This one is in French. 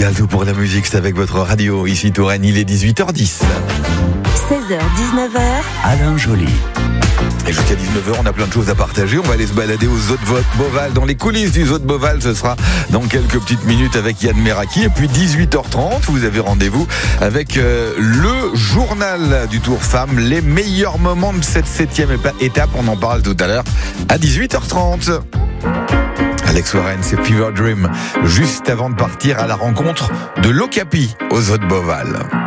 régale, tout pour la musique, c'est avec votre radio. Ici Touraine, il est 18h10. 16h-19h, Alain Joly. Et jusqu'à 19h, on a plein de choses à partager. On va aller se balader au Zoo de Beauval, dans les coulisses du Zoo de Beauval. Ce sera dans quelques petites minutes avec Yann Meraki. Et puis 18h30, vous avez rendez-vous avec le journal du Tour Femmes. Les meilleurs moments de cette 7e étape. On en parle tout à l'heure à 18h30. Alex Warren, c'est Fever Dream, juste avant de partir à la rencontre de l'Okapi au Zoo de Beauval.